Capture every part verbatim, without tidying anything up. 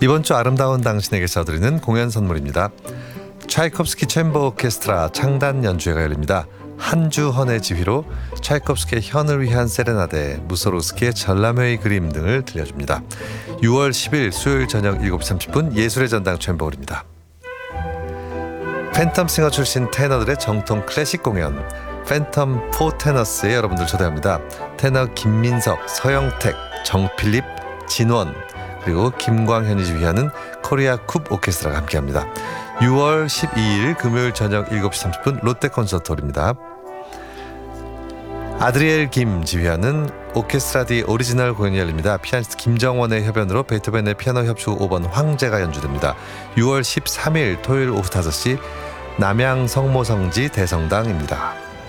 이번 주 아름다운 당신에게서 드리는 공연 선물입니다. 차이콥스키 챔버 오케스트라 창단 연주회가 열립니다. 한주헌의 지휘로 차이콥스키의 현을 위한 세레나데, 무소로스키의 전람회의 그림 등을 들려줍니다. 유월 십일 수요일 저녁 일곱 시 삼십 분 예술의 전당 챔버홀입니다. 팬텀싱어 출신 테너들의 정통 클래식 공연 팬텀 포 테너스에 여러분들 초대합니다. 테너 김민석, 서영택, 정필립, 진원 그리고 김광현이 지휘하는 코리아 쿱 오케스트라가 함께합니다. 유월 십이일 금요일 저녁 일곱 시 삼십 분 롯데 콘서트홀입니다. 아드리엘 김 지휘하는 오케스트라 디 오리지널 공연이 열립니다. 피아니스트 김정원의 협연으로 베토벤의 피아노 협주곡 오 번 황제가 연주됩니다. 유월 십삼일 토요일 오후 다섯 시 남양 성모성지 대성당입니다.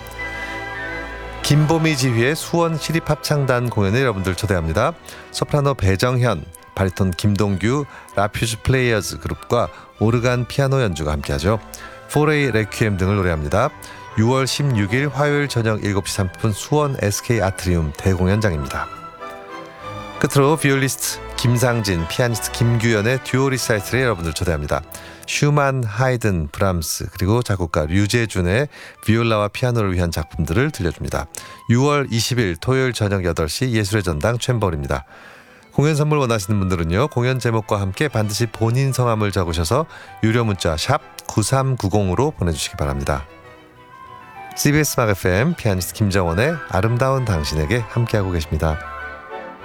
김보미 지휘의 수원 시립합창단 공연에 여러분들 초대합니다. 소프라노 배정현, 바리톤 김동규, 라퓨즈 플레이어즈 그룹과 오르간 피아노 연주가 함께하죠. 포레이 레퀴엠 등을 노래합니다. 유월 십육일 화요일 저녁 일곱 시 삼십 분 수원 에스케이 아트리움 대공연장입니다. 끝으로 비올리스트 김상진, 피아니스트 김규현의 듀오 리사이틀에 여러분들 초대합니다. 슈만, 하이든, 브람스 그리고 작곡가 류재준의 비올라와 피아노를 위한 작품들을 들려줍니다. 유월 이십일 토요일 저녁 여덟 시 예술의 전당 챔버홀입니다. 공연 선물 원하시는 분들은요, 공연 제목과 함께 반드시 본인 성함을 적으셔서 유료 문자 샵 구삼구공으로 보내주시기 바랍니다. 씨비에스 막 에프엠 피아니스트 김정원의 아름다운 당신에게 함께하고 계십니다.